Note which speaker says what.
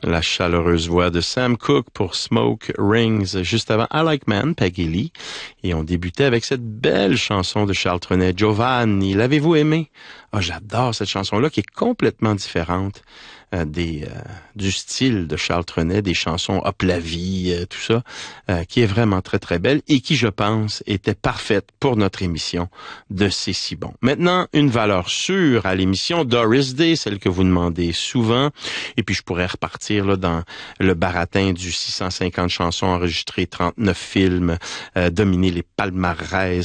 Speaker 1: La chaleureuse voix de Sam Cooke pour Smoke Rings, juste avant I Like Man, Peggy Lee. Et on débutait avec cette belle chanson de Charles Trenet, Giovanni. L'avez-vous aimé? Ah, j'adore cette chanson-là qui est complètement différente du style de Charles Trenet, des chansons Hop la vie, tout ça, qui est vraiment très très belle et qui, je pense, était parfaite pour notre émission de C'est si bon. Maintenant, une valeur sûre à l'émission Doris Day, celle que vous demandez souvent. Et puis, je pourrais repartir là dans le baratin du 650 chansons enregistrées, 39 films, dominer les palmarès